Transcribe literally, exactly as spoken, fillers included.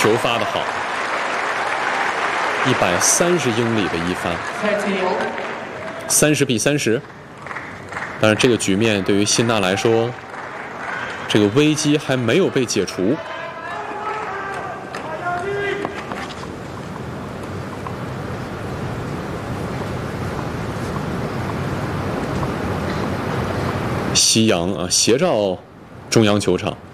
球发得好，一百三十英里的一发，三十比三十。但是这个局面对于辛纳来说，这个危机还没有被解除。夕阳啊，斜照中央球场。